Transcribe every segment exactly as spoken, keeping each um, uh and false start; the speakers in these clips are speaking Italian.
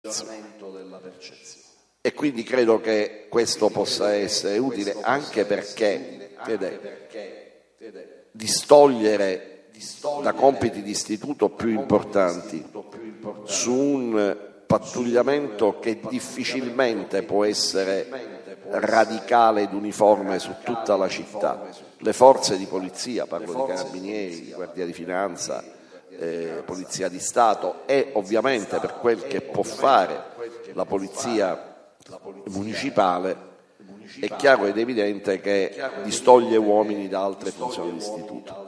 E quindi credo che questo possa essere utile, anche perché vede, distogliere da compiti di istituto più importanti su un pattugliamento che difficilmente può essere radicale ed uniforme su tutta la città. Le forze di polizia, parlo di carabinieri, di guardia di finanza, eh, polizia di Stato e ovviamente per quel che può fare la polizia municipale, è chiaro ed evidente che distoglie uomini da altre funzioni d'istituto.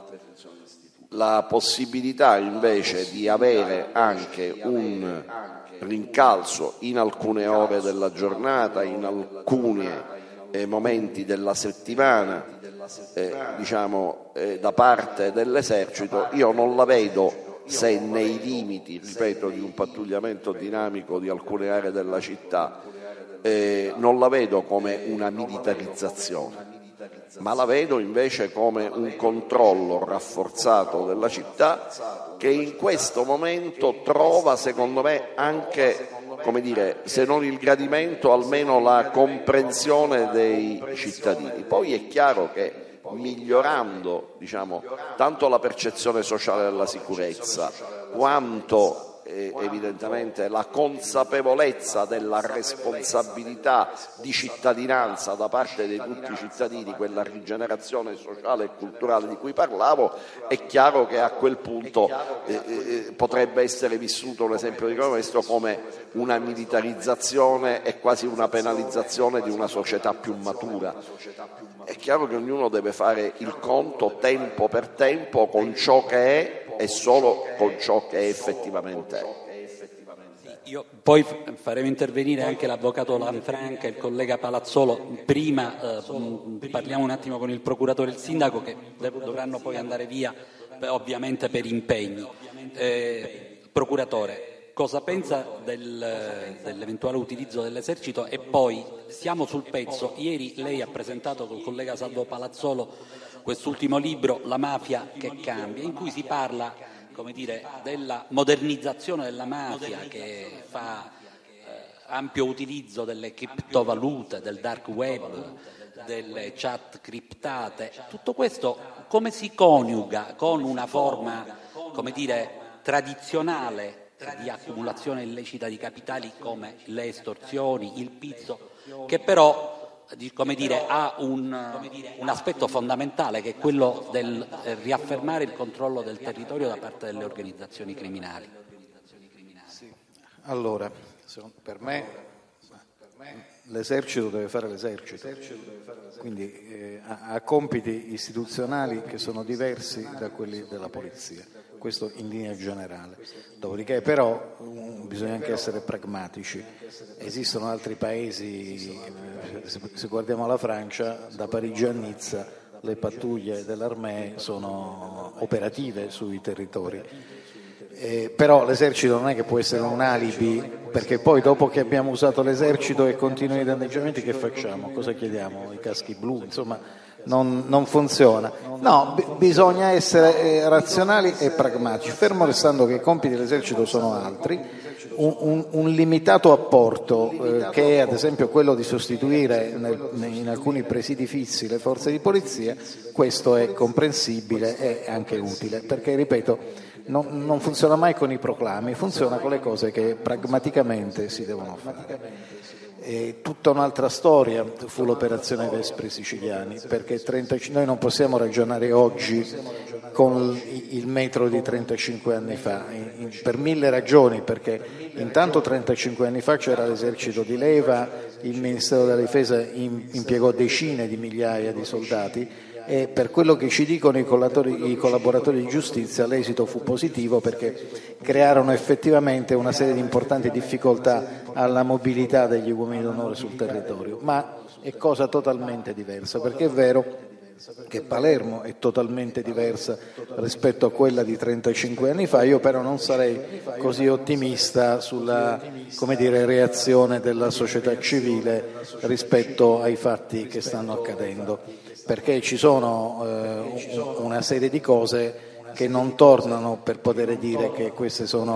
La possibilità invece di avere anche un rincalzo in alcune ore della giornata, in alcuni eh, momenti della settimana, eh, diciamo eh, da parte dell'esercito, io non la vedo, se nei limiti, ripeto, di un pattugliamento dinamico di alcune aree della città, eh, non la vedo come una militarizzazione, ma la vedo invece come un controllo rafforzato della città che in questo momento trova, secondo me, anche, come dire, se non il gradimento, almeno la comprensione dei cittadini. Poi è chiaro che migliorando, diciamo, tanto la percezione sociale della sicurezza quanto eh, evidentemente la consapevolezza della responsabilità di cittadinanza da parte di tutti i cittadini, quella rigenerazione sociale e culturale di cui parlavo, è chiaro che a quel punto eh, eh, potrebbe essere vissuto un esempio di questo come una militarizzazione e quasi una penalizzazione di una società più matura. È chiaro che ognuno deve fare il conto tempo per tempo con ciò che è e solo con ciò che effettivamente è. Io poi faremo intervenire anche l'avvocato Lanfranca e il collega Palazzolo. Prima eh, parliamo un attimo con il procuratore e il sindaco, che dovranno poi andare via ovviamente per impegni. Eh, procuratore, cosa pensa del, dell'eventuale utilizzo dell'esercito? E poi siamo sul pezzo. Ieri lei ha presentato col collega Salvo Palazzolo quest'ultimo libro, La mafia che cambia, in cui si parla, come dire, della modernizzazione della mafia, che fa eh, ampio utilizzo delle criptovalute, del dark web, delle chat criptate. Tutto questo come si coniuga con una forma, come dire, tradizionale di accumulazione illecita di capitali come le estorsioni, il pizzo, che però, come dire, ha un, un aspetto fondamentale, che è quello del riaffermare il controllo del territorio da parte delle organizzazioni criminali. Sì. Allora, per me l'esercito deve fare l'esercito, quindi eh, ha, ha compiti istituzionali che sono diversi da quelli della polizia, questo in linea generale. Dopodiché però um, bisogna anche essere pragmatici. Esistono altri paesi, eh, se, se guardiamo la Francia, da Parigi a Nizza le pattuglie dell'Armée sono operative sui territori. Eh, però l'esercito non è che può essere un alibi, perché poi dopo che abbiamo usato l'esercito e continuano i danneggiamenti, che facciamo? Cosa chiediamo? I caschi blu? Insomma, non, non funziona. No, b- bisogna essere eh, razionali e pragmatici, fermo restando che i compiti dell'esercito sono altri. Un, un, un limitato apporto, eh, che è ad esempio quello di sostituire nel, in alcuni presidi fissi le forze di polizia, questo è comprensibile e anche utile, perché, ripeto, Non, non funziona mai con i proclami, funziona con le cose che pragmaticamente si devono fare. E tutta un'altra storia fu l'operazione Vespri Siciliani, perché trentacinque noi non possiamo ragionare oggi con il metro di trentacinque anni fa, in, in, per mille ragioni, perché intanto trentacinque anni fa c'era l'esercito di leva, il Ministero della Difesa in, impiegò decine di migliaia di soldati, e per quello che ci dicono i collaboratori, i collaboratori di giustizia, l'esito fu positivo, perché crearono effettivamente una serie di importanti difficoltà alla mobilità degli uomini d'onore sul territorio. Ma è cosa totalmente diversa, perché è vero che Palermo è totalmente diversa rispetto a quella di trentacinque anni fa. Io però non sarei così ottimista sulla, come dire, reazione della società civile rispetto ai fatti che stanno accadendo, perché ci sono eh, una serie di cose che non tornano per poter dire che queste sono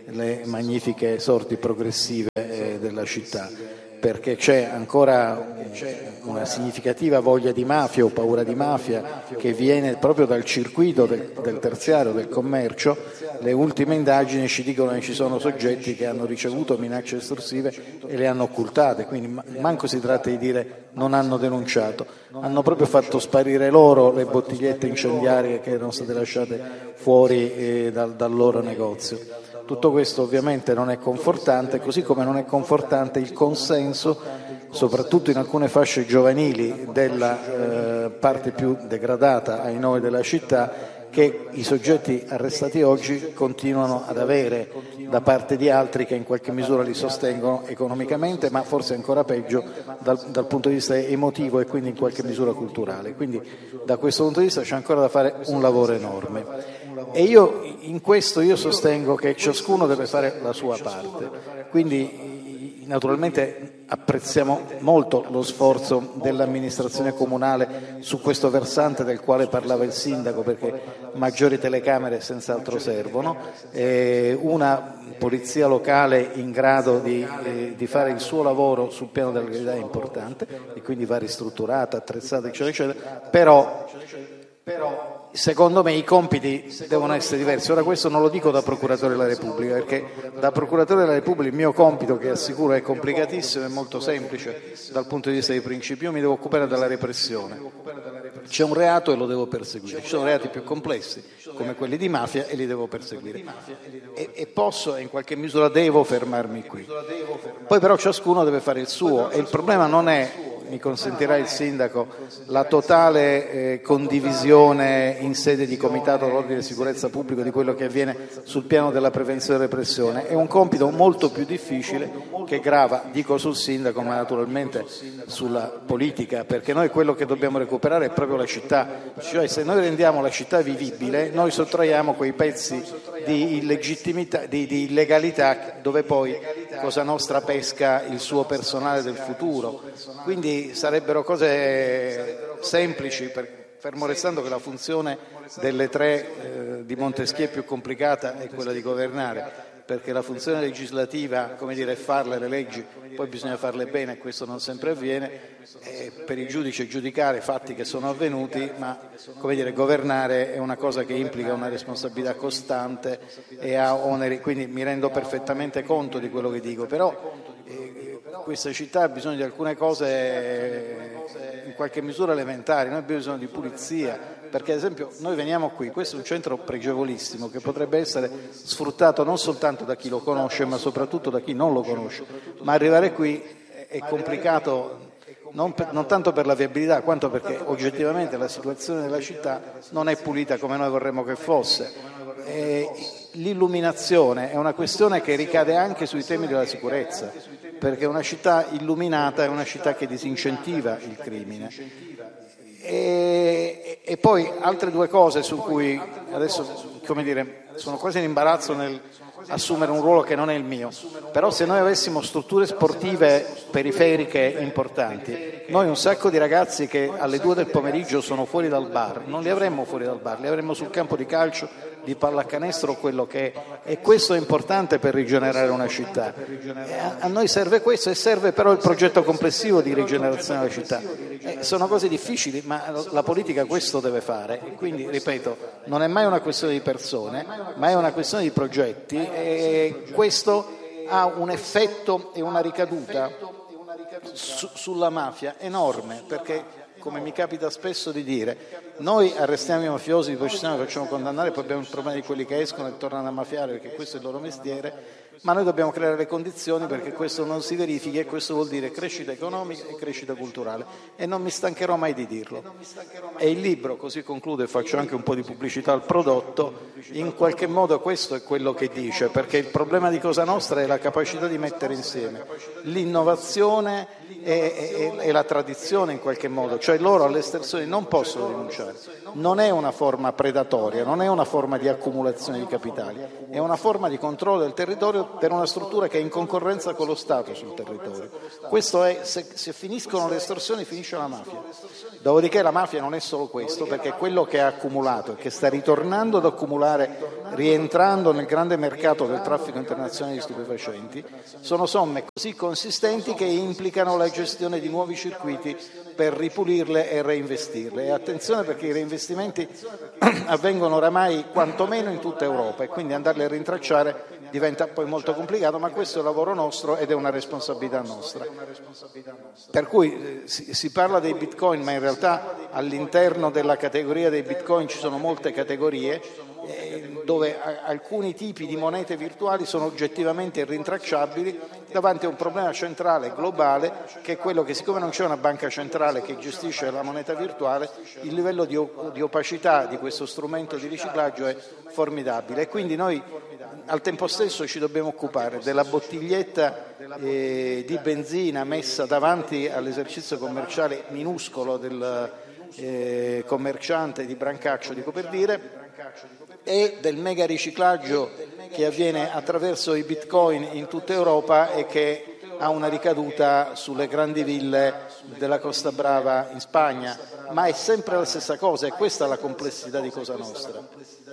le magnifiche sorti progressive eh, della città, perché c'è ancora una significativa voglia di mafia o paura di mafia che viene proprio dal circuito del, del terziario, del commercio. Le ultime indagini ci dicono che ci sono soggetti che hanno ricevuto minacce estorsive e le hanno occultate, quindi manco si tratta di dire non hanno denunciato, hanno proprio fatto sparire loro le bottigliette incendiarie che erano state lasciate fuori eh, dal, dal loro negozio. Tutto questo ovviamente non è confortante, così come non è confortante il consenso, soprattutto in alcune fasce giovanili della eh, parte più degradata ai noi della città, che i soggetti arrestati oggi continuano ad avere da parte di altri che in qualche misura li sostengono economicamente, ma forse ancora peggio dal, dal punto di vista emotivo e quindi in qualche misura culturale. Quindi da questo punto di vista c'è ancora da fare un lavoro enorme. E io in questo io sostengo che ciascuno deve fare la sua parte. Quindi naturalmente apprezziamo molto lo sforzo dell'amministrazione comunale su questo versante del quale parlava il sindaco, perché maggiori telecamere senz'altro servono, eh, una polizia locale in grado di, eh, di fare il suo lavoro sul piano della legalità è importante e quindi va ristrutturata, attrezzata, eccetera, eccetera, però, però secondo me i compiti devono essere diversi. Ora questo non lo dico da procuratore della Repubblica, perché da procuratore della Repubblica il mio compito, che assicuro è complicatissimo e molto semplice dal punto di vista dei principi, io mi devo occupare della repressione. C'è un reato e lo devo perseguire, ci sono reati più complessi come quelli di mafia e li devo perseguire e, e posso e in qualche misura devo fermarmi qui. Poi però ciascuno deve fare il suo e il problema non è, mi consentirà il sindaco, la totale eh, condivisione in sede di comitato dell'ordine e sicurezza pubblico di quello che avviene sul piano della prevenzione e repressione. È un compito molto più difficile che grava, dico sul sindaco, ma naturalmente sulla politica, perché noi quello che dobbiamo recuperare è proprio la città. Cioè, se noi rendiamo la città vivibile, noi sottraiamo quei pezzi di illegittimità, di, di illegalità, dove poi Cosa Nostra pesca il suo personale del futuro. Quindi sarebbero cose semplici, per, fermo restando che la funzione delle tre eh, di Montesquieu è più complicata è quella di governare, perché la funzione legislativa, come dire, è farle le leggi, poi bisogna farle bene e questo non sempre avviene, e per il giudice giudicare fatti che sono avvenuti, ma come dire, governare è una cosa che implica una responsabilità costante e ha oneri, quindi mi rendo perfettamente conto di quello che dico, però eh, questa città ha bisogno di alcune cose in qualche misura elementari. Noi abbiamo bisogno di pulizia, perché ad esempio noi veniamo qui, questo è un centro pregevolissimo che potrebbe essere sfruttato non soltanto da chi lo conosce ma soprattutto da chi non lo conosce, ma arrivare qui è complicato non, per, non tanto per la viabilità quanto perché oggettivamente la situazione della città non è pulita come noi vorremmo che fosse. E l'illuminazione è una questione che ricade anche sui temi della sicurezza, perché una città illuminata è una città che disincentiva il crimine. E, e poi altre due cose su cui adesso, come dire, sono quasi in imbarazzo nel assumere un ruolo che non è il mio, però se noi avessimo strutture sportive periferiche importanti, noi un sacco di ragazzi che alle due del pomeriggio sono fuori dal bar, non li avremmo fuori dal bar, li avremmo sul campo di calcio, di pallacanestro o quello che è, e questo è importante per rigenerare una città. A, a noi serve questo e serve però il progetto complessivo di rigenerazione della città. Eh, sono cose difficili, ma la politica questo deve fare, e quindi ripeto, non è mai una questione di persone, ma è una questione di progetti, e questo ha un effetto e una ricaduta su, sulla mafia enorme, perché come mi capita spesso di dire, noi arrestiamo i mafiosi, poi ci siamo, facciamo condannare, poi abbiamo il problema di quelli che escono e tornano a mafiare, perché questo è il loro mestiere, ma noi dobbiamo creare le condizioni perché questo non si verifichi, e questo vuol dire crescita economica e crescita culturale, e non mi stancherò mai di dirlo. E il libro, così concludo e faccio anche un po' di pubblicità al prodotto, in qualche modo questo è quello che dice, perché il problema di Cosa Nostra è la capacità di mettere insieme l'innovazione e, e, e la tradizione in qualche modo, cioè loro alle estersioni non possono rinunciare, non è una forma predatoria, non è una forma di accumulazione di capitali, è una forma di controllo del territorio per una struttura che è in concorrenza con lo Stato sul territorio. Questo è, se, se finiscono le estorsioni finisce la mafia. Dopodiché la mafia non è solo questo, perché quello che ha accumulato e che sta ritornando ad accumulare rientrando nel grande mercato del traffico internazionale di stupefacenti, sono somme così consistenti che implicano la gestione di nuovi circuiti per ripulirle e reinvestirle. E attenzione, perché i reinvestimenti avvengono oramai quantomeno in tutta Europa e quindi andarli a rintracciare diventa poi molto complicato, ma questo è il lavoro nostro ed è una responsabilità nostra. Per cui eh, si, si parla dei bitcoin, ma in realtà all'interno della categoria dei bitcoin ci sono molte categorie eh, dove a, alcuni tipi di monete virtuali sono oggettivamente irrintracciabili davanti a un problema centrale globale, che è quello che, siccome non c'è una banca centrale che gestisce la moneta virtuale, il livello di, di opacità di questo strumento di riciclaggio è formidabile e quindi noi al tempo stesso ci dobbiamo occupare della bottiglietta eh, di benzina messa davanti all'esercizio commerciale minuscolo del eh, commerciante di Brancaccio, dico per dire, e del mega riciclaggio che avviene attraverso i bitcoin in tutta Europa e che ha una ricaduta sulle grandi ville della Costa Brava in Spagna, ma è sempre la stessa cosa, e questa è la complessità di Cosa Nostra.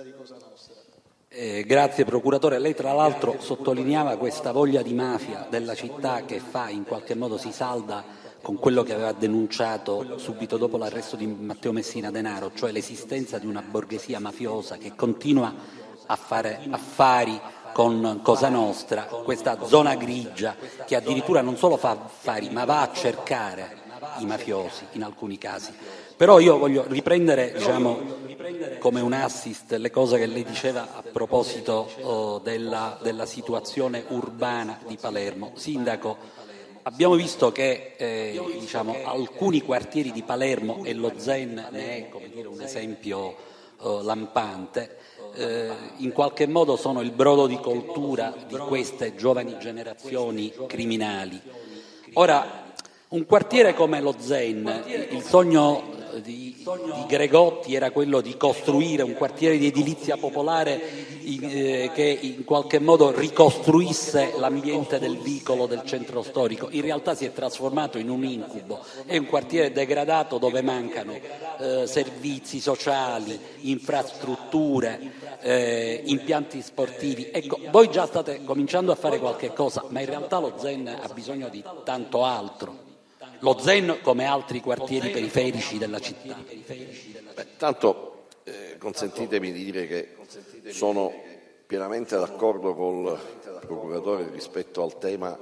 Eh, grazie procuratore, lei tra l'altro sottolineava questa voglia di mafia della città che fa, in qualche modo si salda con quello che aveva denunciato subito dopo l'arresto di Matteo Messina Denaro, cioè l'esistenza di una borghesia mafiosa che continua a fare affari con Cosa Nostra, questa zona grigia che addirittura non solo fa affari ma va a cercare i mafiosi in alcuni casi. Però io voglio riprendere, diciamo, come un assist le cose che lei diceva a proposito oh, della, della situazione urbana di Palermo. Sindaco, abbiamo visto che eh, diciamo, alcuni quartieri di Palermo, e lo Zen ne è, come dire, un esempio oh, lampante, eh, in qualche modo sono il brodo di coltura di queste giovani generazioni criminali. Ora, un quartiere come lo Zen, il sogno di, di Gregotti era quello di costruire un quartiere di edilizia popolare in, eh, che in qualche modo ricostruisse l'ambiente del vicolo del centro storico. In realtà si è trasformato in un incubo, è un quartiere degradato dove mancano eh, servizi sociali, infrastrutture, eh, impianti sportivi. Ecco, voi già state cominciando a fare qualche cosa, ma in realtà lo Zen ha bisogno di tanto altro. Lo Zen come altri quartieri periferici della città. Beh, tanto eh, consentitemi di dire che sono pienamente d'accordo col procuratore rispetto al tema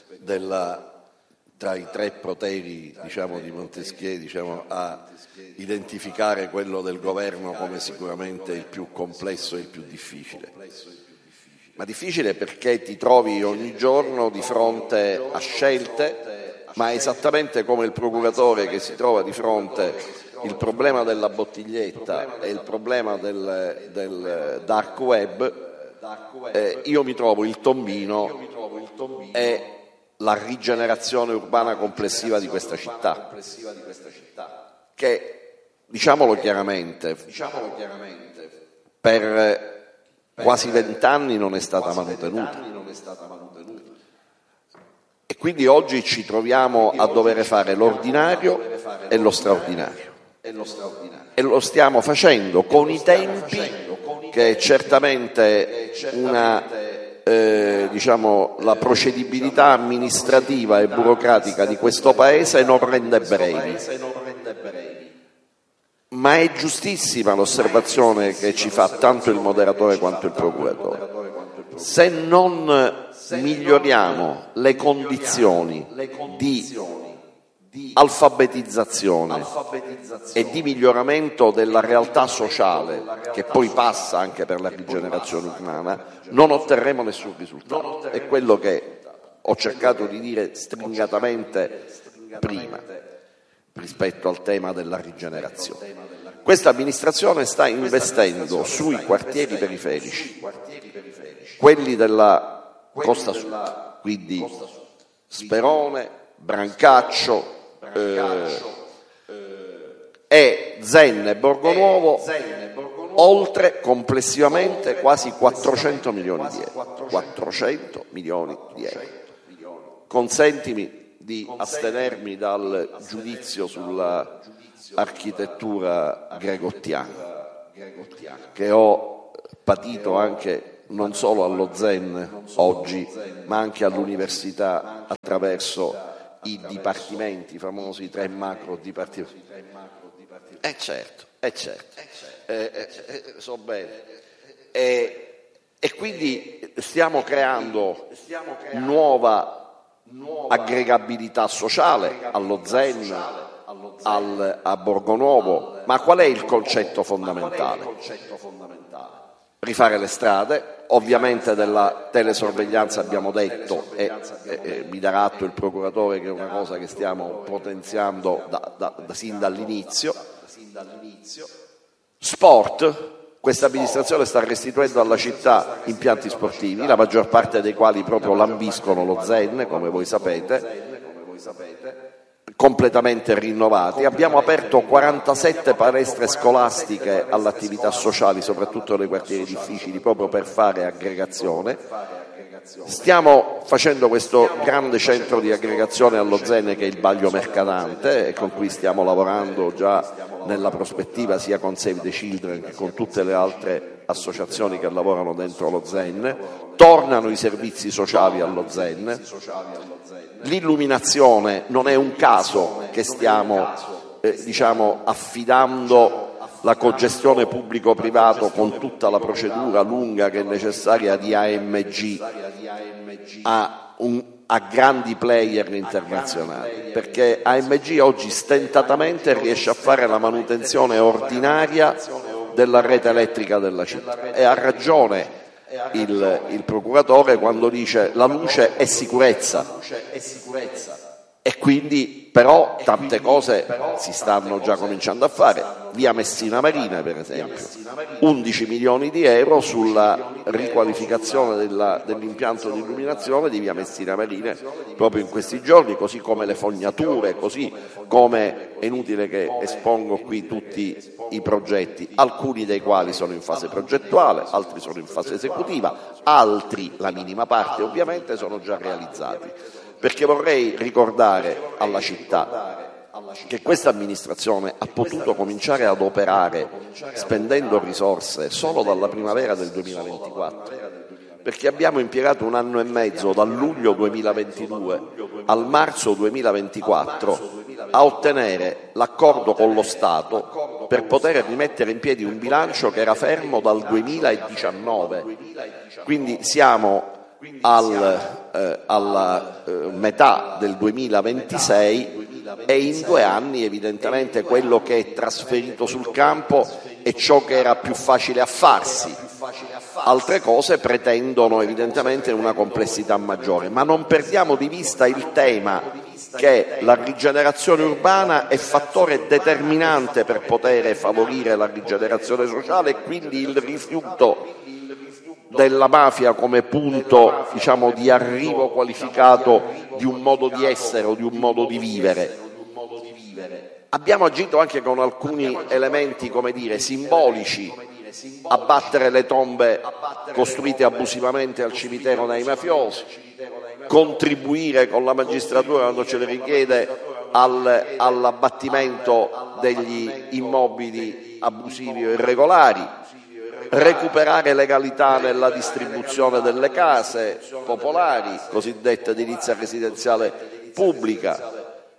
della, tra i tre poteri, diciamo, di Montesquieu, diciamo, a identificare quello del governo come sicuramente il più complesso e il più difficile. Ma difficile perché ti trovi ogni giorno di fronte a scelte, ma esattamente come il procuratore che si trova di fronte il problema della bottiglietta e il problema del, del dark web, eh, io mi trovo il tombino e la rigenerazione urbana complessiva di questa città, che, diciamolo chiaramente, per quasi vent'anni non è stata manutenuta. E quindi oggi ci troviamo a dover fare l'ordinario e lo straordinario. E lo stiamo facendo con i tempi che certamente una, eh, diciamo, la procedibilità amministrativa e burocratica di questo Paese non rende brevi. Ma è giustissima l'osservazione che ci fa tanto il moderatore quanto il procuratore. Se non miglioriamo le condizioni di alfabetizzazione e di miglioramento della realtà sociale, che poi passa anche per la rigenerazione umana, non otterremo nessun risultato. È quello che ho cercato di dire stringatamente prima rispetto al tema della rigenerazione. Questa amministrazione sta investendo sui quartieri periferici, quelli della Costa Sud, quindi Sperone, Brancaccio eh, e Zen e Borgonuovo, oltre complessivamente quasi quattrocento milioni di euro. quattrocento milioni di euro. Consentimi di astenermi dal giudizio sulla architettura gregottiana, che ho patito anche non solo allo Zen oggi, ma anche all'università attraverso i dipartimenti, i famosi tre macro dipartimenti. Eh certo, eh certo, eh, eh, eh, so bene. Eh, e quindi stiamo creando nuova aggregabilità sociale allo Zen, al, a Borgonuovo, ma qual è il concetto fondamentale? Rifare le strade, ovviamente della telesorveglianza abbiamo detto, e, e, e mi darà atto il procuratore che è una cosa che stiamo potenziando da, da, da, sin dall'inizio. Sport. Questa amministrazione sta restituendo alla città impianti sportivi, la maggior parte dei quali proprio lambiscono lo Zen, come voi sapete, completamente rinnovati. Abbiamo aperto quarantasette palestre scolastiche all'attività sociali, soprattutto nei quartieri difficili, proprio per fare aggregazione. Stiamo facendo questo grande centro di aggregazione allo Zen che è il Baglio Mercadante, e con cui stiamo lavorando già nella prospettiva sia con Save the Children che con tutte le altre associazioni che lavorano dentro lo Zen. Tornano i servizi sociali allo Zen. L'illuminazione non è un caso che stiamo eh, diciamo affidando la cogestione pubblico-privato con tutta la procedura lunga che è necessaria di A M G a, un, a grandi player internazionali, perché A M G oggi stentatamente riesce a fare la manutenzione ordinaria della rete elettrica della città, e ha ragione il, il procuratore quando dice la luce è sicurezza. E quindi però tante cose si stanno già cominciando a fare. Via Messina Marina, per esempio, undici milioni di euro sulla riqualificazione della, dell'impianto di illuminazione di via Messina Marina proprio in questi giorni, così come le fognature, così come è inutile che espongo qui tutti i progetti, alcuni dei quali sono in fase progettuale, altri sono in fase esecutiva, altri, la minima parte ovviamente, sono già realizzati. Perché vorrei ricordare alla città che questa amministrazione ha potuto cominciare ad operare spendendo risorse solo dalla primavera del duemilaventiquattro, perché abbiamo impiegato un anno e mezzo, dal luglio duemilaventidue al marzo duemilaventiquattro, a ottenere l'accordo con lo Stato per poter rimettere in piedi un bilancio che era fermo dal duemiladiciannove. Quindi siamo al, eh, alla eh, metà del duemilaventisei, e in due anni evidentemente quello che è trasferito sul campo è ciò che era più facile a farsi. Altre cose pretendono evidentemente una complessità maggiore, ma non perdiamo di vista il tema che la rigenerazione urbana è fattore determinante per poter favorire la rigenerazione sociale, e quindi il rifiuto della mafia come punto, diciamo, di arrivo qualificato di un modo di essere o di un modo di vivere. Abbiamo agito anche con alcuni elementi, come dire, simbolici: abbattere le tombe costruite abusivamente al cimitero dai mafiosi, contribuire con la magistratura, quando ce le richiede, al, all'abbattimento degli immobili abusivi o irregolari, recuperare legalità nella distribuzione delle case popolari, cosiddetta edilizia residenziale pubblica,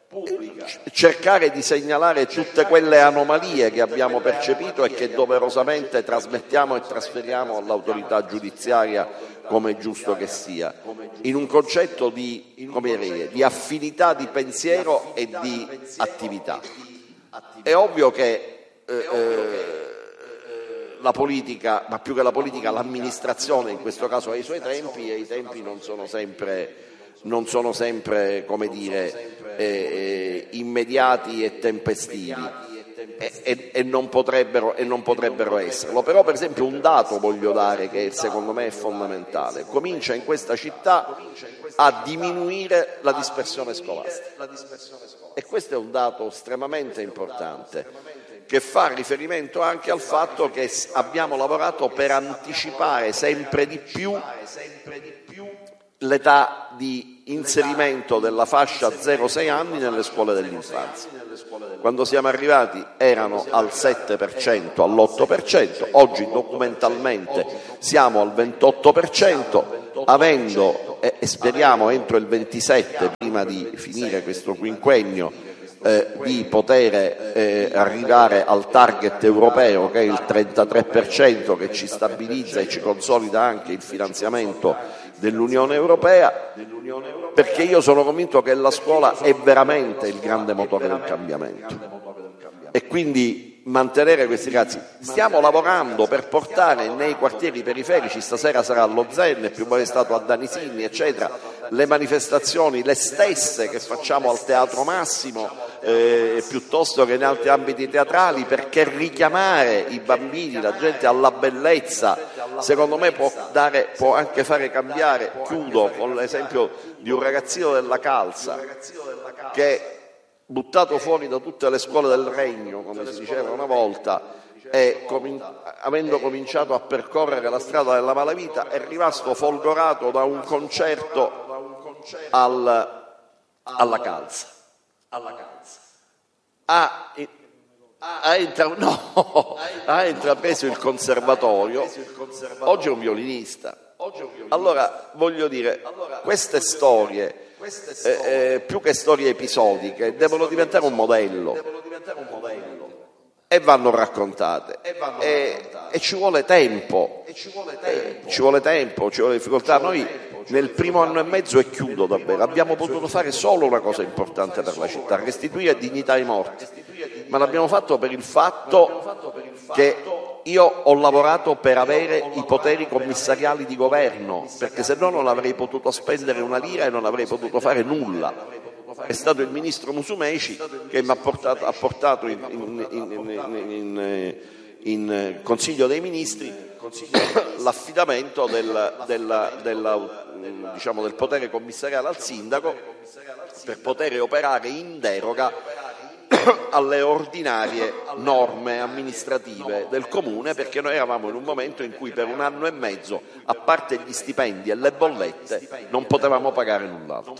cercare di segnalare tutte quelle anomalie che abbiamo percepito e che doverosamente trasmettiamo e trasferiamo all'autorità giudiziaria, come è giusto che sia, in un concetto di, come dire, di affinità di pensiero e di attività. È ovvio che eh, eh, la politica, ma più che la politica l'amministrazione in questo caso ha i suoi tempi, e i tempi non sono sempre, non sono sempre come dire, eh, immediati e tempestivi, e, e, e, non potrebbero, e non potrebbero esserlo. Però per esempio un dato voglio dare che secondo me è fondamentale: comincia in questa città a diminuire la dispersione scolastica, e questo è un dato estremamente importante, che fa riferimento anche al fatto che abbiamo lavorato per anticipare sempre di più l'età di inserimento della fascia zero sei anni nelle scuole dell'infanzia. Quando siamo arrivati erano al sette per cento, all'otto per cento, oggi documentalmente siamo al ventotto per cento, avendo, e, e speriamo entro il ventisette, prima di finire questo quinquennio, eh, di poter eh, arrivare al target europeo, che è il trentatré per cento, che ci stabilizza e ci consolida anche il finanziamento dell'Unione Europea, perché io sono convinto che la scuola è veramente il grande motore del cambiamento. E quindi mantenere questi ragazzi. Stiamo lavorando per portare nei quartieri periferici, stasera sarà allo Zen, più volte è stato a Danisini, eccetera, le manifestazioni, le stesse che facciamo al Teatro Massimo, eh, piuttosto che in altri ambiti teatrali, perché richiamare i bambini, la gente alla bellezza, secondo me può, dare, può anche fare cambiare. Chiudo con l'esempio di un ragazzino della Calza che, buttato fuori da tutte le scuole del regno, come si diceva una volta, e comin- avendo cominciato a percorrere la strada della malavita, è rimasto folgorato da un concerto al, alla Calza. Alla Calza. Ha, ha, intra- no, ha intrapreso il conservatorio, oggi è un violinista. Allora, voglio dire, queste storie, eh, eh, più che storie episodiche, devono diventare un modello e vanno raccontate, e, e ci vuole tempo, eh, ci vuole tempo, ci vuole difficoltà. Noi nel primo anno e mezzo, e chiudo davvero, abbiamo potuto fare solo una cosa importante per la città: restituire dignità ai morti, ma l'abbiamo fatto per il fatto che io ho lavorato per avere i poteri commissariali di governo, perché se no non avrei potuto spendere una lira e non avrei potuto fare nulla. È stato il ministro Musumeci che mi ha portato, ha portato in, in, in, in, in Consiglio dei Ministri l'affidamento del, del, della, diciamo, del potere commissariale al sindaco per poter operare in deroga alle ordinarie norme amministrative del comune, perché noi eravamo in un momento in cui per un anno e mezzo, a parte gli stipendi e le bollette, non potevamo pagare null'altro.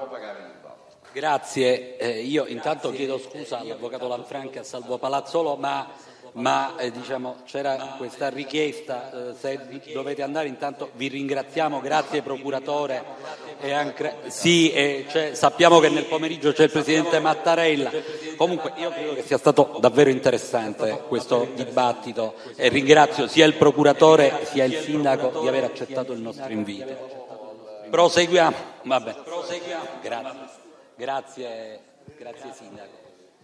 Grazie, eh, io intanto chiedo scusa all'avvocato Lanfranchi e a Salvo Palazzolo, ma, ma eh, diciamo, c'era questa richiesta, eh, se dovete andare intanto vi ringraziamo, grazie procuratore. E anche, sì, eh, cioè, sappiamo che nel pomeriggio c'è il Presidente Mattarella, comunque io credo che sia stato davvero interessante questo dibattito e ringrazio sia il procuratore sia il Sindaco di aver accettato il nostro invito. Proseguiamo, vabbè. Grazie. Grazie, grazie Sindaco.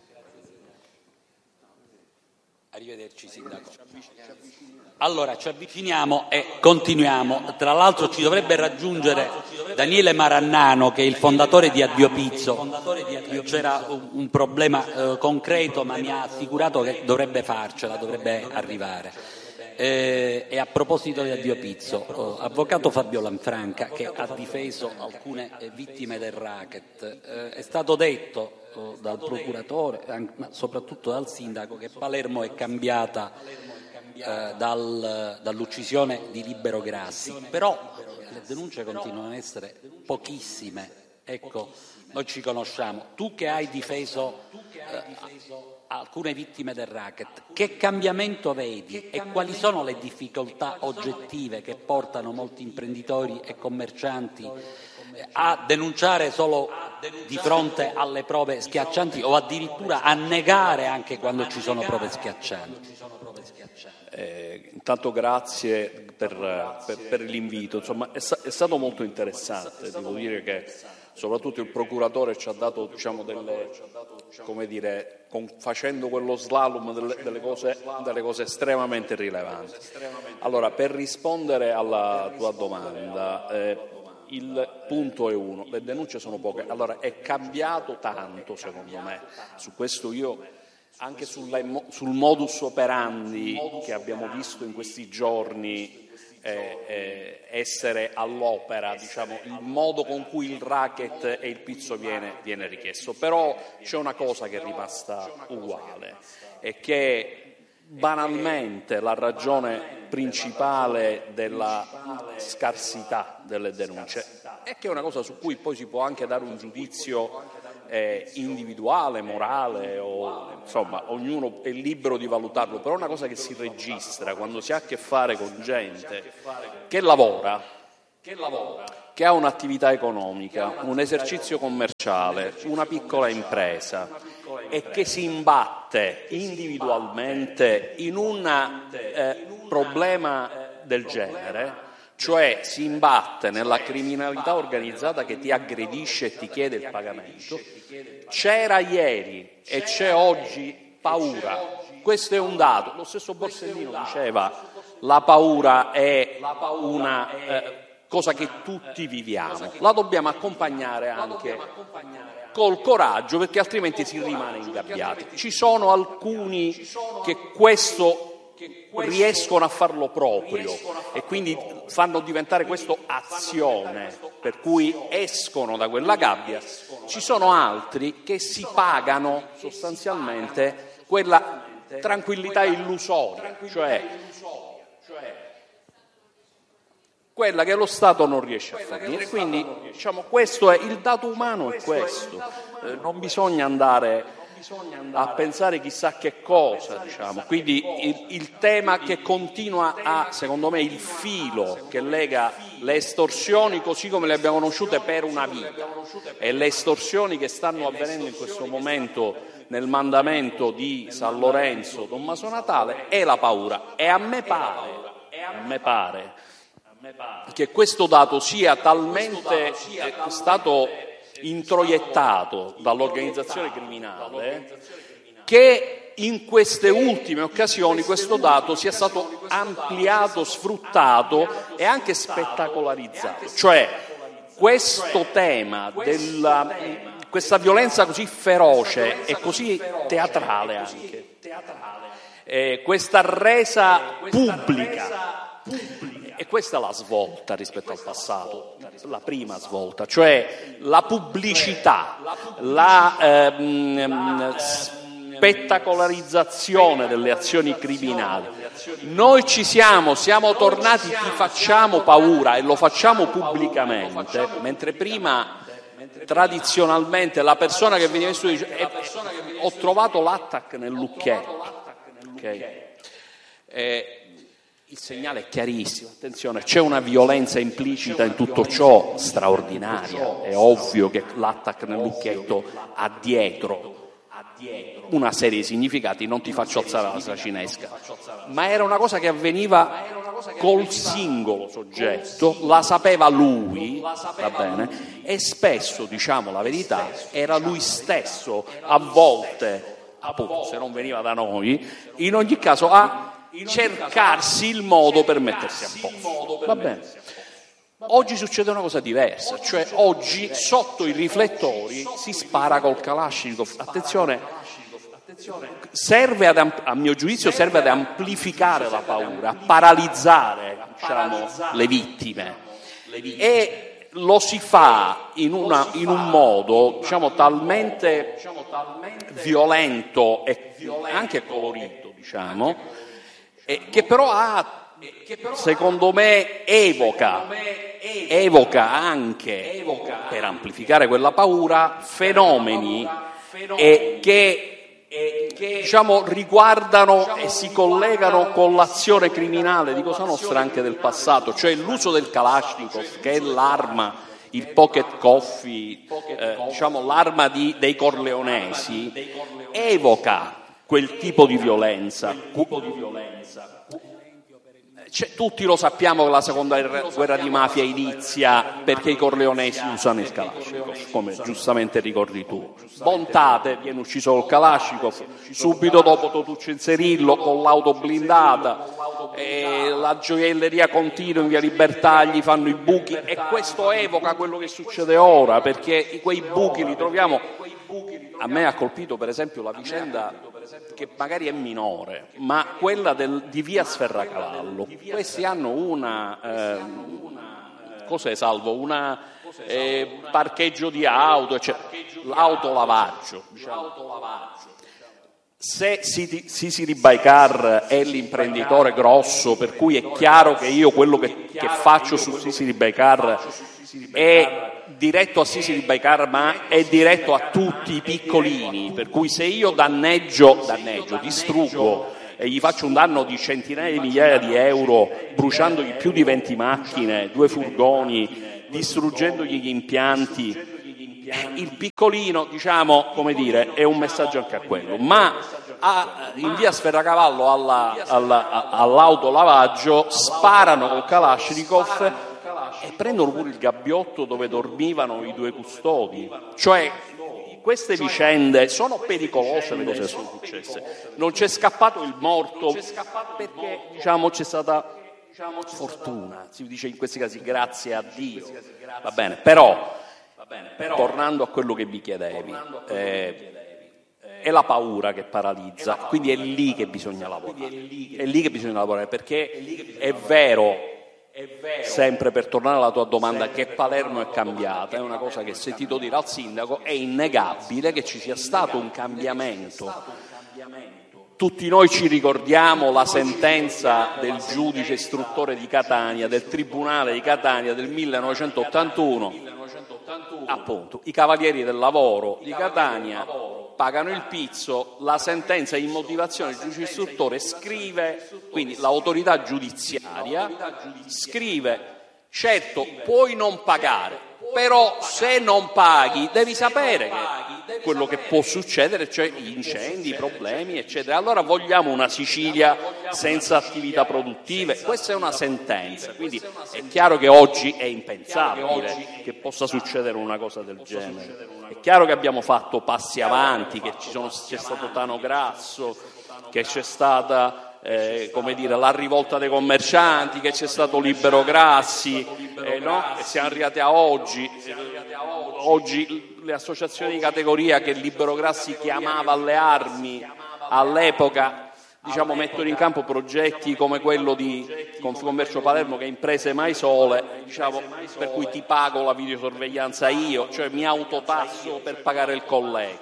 Arrivederci Sindaco. Allora ci avviciniamo e continuiamo. Tra l'altro ci dovrebbe raggiungere Daniele Marannano, che è il fondatore di Addio Pizzo. C'era un problema eh, concreto, ma mi ha assicurato che dovrebbe farcela, dovrebbe arrivare. Eh, e a proposito di Addio Pizzo, eh, avvocato Fabio Lanfranca, che ha difeso alcune eh, vittime del racket, eh, è stato detto eh, dal procuratore, anche, ma soprattutto dal sindaco, che Palermo è cambiata eh, dal, dall'uccisione di Libero Grassi, però le denunce continuano ad essere pochissime. Ecco, noi ci conosciamo. Tu che hai difeso eh, alcune vittime del racket, che cambiamento vedi e quali sono le difficoltà oggettive che portano molti imprenditori e commercianti a denunciare solo di fronte alle prove schiaccianti o addirittura a negare anche quando ci sono prove schiaccianti? Eh, intanto grazie per, per, per l'invito, insomma è, è stato molto interessante, devo dire che soprattutto il procuratore ci ha dato, diciamo, delle, come dire, con, facendo quello slalom delle, delle, cose, delle cose estremamente rilevanti. Allora, per rispondere alla tua domanda, eh, il punto è uno, le denunce sono poche. Allora, è cambiato tanto, secondo me, su questo io, anche sulla, sul modus operandi che abbiamo visto in questi giorni, Eh, eh, essere all'opera, diciamo, il modo con cui il racket e il pizzo viene, viene richiesto. Però c'è una cosa che è rimasta uguale, è che banalmente la ragione principale della scarsità delle denunce e che è una cosa su cui poi si può anche dare un giudizio eh, individuale, morale, o insomma ognuno è libero di valutarlo, però è una cosa che si registra quando si ha a che fare con gente che lavora, che lavora, che ha un'attività economica, un esercizio commerciale, una piccola impresa e che si imbatte individualmente in un eh, problema del genere, cioè si imbatte nella criminalità organizzata che ti aggredisce e ti chiede il pagamento. C'era ieri e c'è oggi paura. Questo è un dato. Lo stesso Borsellino diceva: la paura è una eh, cosa che tutti viviamo. La dobbiamo accompagnare anche col coraggio, perché altrimenti si rimane ingabbiati. Ci sono alcuni che questo riescono a farlo proprio e quindi fanno diventare questo azione, per cui escono da quella gabbia. Ci sono altri che si pagano sostanzialmente quella tranquillità illusoria, cioè quella che lo Stato non riesce a fornire. Quindi diciamo, questo è il dato umano, è questo. Eh, non bisogna andare a pensare chissà che cosa, diciamo. Quindi il, il tema che continua a, secondo me, il filo che lega le estorsioni così come le abbiamo conosciute per una vita e le estorsioni che stanno avvenendo in questo momento nel mandamento di San Lorenzo, Tommaso Natale, è la paura. E a me pare, a me pare che questo dato sia talmente è stato introiettato dall'organizzazione criminale che in queste ultime occasioni questo dato sia stato ampliato, sfruttato e anche spettacolarizzato. Cioè questo tema della questa violenza così feroce e così teatrale anche, eh, questa resa pubblica. E questa è la svolta rispetto al passato, la prima svolta, cioè la pubblicità, la ehm, spettacolarizzazione delle azioni criminali. Noi ci siamo, siamo tornati, ti facciamo paura e lo facciamo pubblicamente, mentre prima tradizionalmente la persona che veniva in studio dice eh, ho trovato l'attack nel lucchetto, okay? eh, Il segnale è chiarissimo, attenzione, c'è una violenza implicita in tutto ciò straordinaria, è ovvio che l'attacco nel lucchetto ha dietro una serie di significati, non ti faccio alzare la sacinesca, ma era una cosa che avveniva col singolo soggetto, la sapeva lui, va bene, e spesso, diciamo la verità, era lui stesso, a volte, appunto, se non veniva da noi, in ogni caso a cercarsi il modo per mettersi a posto. Va bene. Oggi succede una cosa diversa, cioè oggi sotto i riflettori si spara col Kalashnikov. Attenzione, serve ad, a mio giudizio serve ad amplificare la paura, a paralizzare, diciamo, le vittime, e lo si fa in, una, in un modo, diciamo, talmente violento e anche colorito, diciamo, che però ha, secondo me, evoca, evoca anche, per amplificare quella paura, fenomeni e che, diciamo, riguardano e si collegano con l'azione criminale di Cosa Nostra anche del passato, cioè l'uso del Kalashnikov, che è l'arma, il pocket coffee, eh, diciamo l'arma di, dei corleonesi, evoca quel tipo di violenza. Cioè, tutti lo sappiamo che la seconda guerra di mafia inizia perché i corleonesi usano il Kalashnikov, come giustamente ricordi tu. Bontate viene ucciso col Kalashnikov, subito dopo Totuccio Inserillo con l'auto blindata, e la gioielleria continua in via Libertà, gli fanno i buchi, e questo evoca quello che succede ora, perché quei buchi li troviamo. A me ha colpito per esempio la vicenda che magari è minore, ma quella del, di via Sferracavallo. Questi hanno una, eh, cos'è Salvo? Una eh, parcheggio di auto, cioè, l'autolavaggio, diciamo. Se Sisi Ribaicar è l'imprenditore grosso, per cui è chiaro che io quello che, che faccio su Sisi Ribaicar è diretto a Sisi di Baicar, ma è diretto a tutti i piccolini, per cui se io danneggio, danneggio, distruggo e gli faccio un danno di centinaia di migliaia di euro, bruciandogli più di venti macchine, due furgoni, distruggendogli gli impianti, il piccolino, diciamo, come dire, è un messaggio anche a quello. Ma a, in via Sferracavallo alla, alla, all'autolavaggio sparano col Kalashnikov e prendono pure il gabbiotto dove dormivano i due custodi. Cioè, queste vicende sono pericolose, le cose che sono successe. Non c'è scappato il morto perché, diciamo, c'è stata fortuna, si dice in questi casi grazie a Dio. Va bene, però, tornando a quello che mi chiedevi, eh, è la paura che paralizza, quindi è lì che bisogna lavorare, è lì che bisogna lavorare, perché è vero, sempre per tornare alla tua domanda, che Palermo è cambiata, è una cosa che ho sentito dire al sindaco, è innegabile che ci sia stato un cambiamento. Tutti noi ci ricordiamo la sentenza del giudice istruttore di Catania, del Tribunale di Catania del millenovecentottantuno, appunto, i Cavalieri del Lavoro di Catania pagano il pizzo, la sentenza in motivazione del giudice istruttore scrive, quindi l'autorità giudiziaria scrive: certo, puoi non pagare, però se non paghi devi sapere che quello che può succedere, cioè incendi, problemi, eccetera. Allora vogliamo una Sicilia senza attività produttive? Questa è una sentenza, quindi è chiaro che oggi è impensabile che possa succedere una cosa del genere. È chiaro che abbiamo fatto passi avanti, che ci sono, c'è stato Tano Grasso, che c'è stata Eh, come dire, la rivolta dei commercianti, che c'è stato Libero Grassi, eh, no? E siamo arrivati a oggi. Oggi le associazioni di categoria che Libero Grassi chiamava alle armi all'epoca, diciamo, mettono in campo progetti come quello di Confcommercio Palermo, che è Imprese Mai Sole, diciamo, per cui ti pago la videosorveglianza io, cioè mi autotasso per pagare il collega.